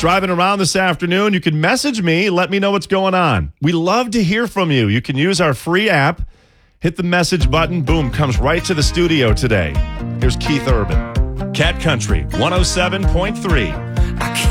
Driving around this afternoon, you can message me. Let me know what's going on. We love to hear from you. You can use our free app. Hit the message button. Boom, comes right to the studio today. Here's Keith Urban. Cat Country 107.3.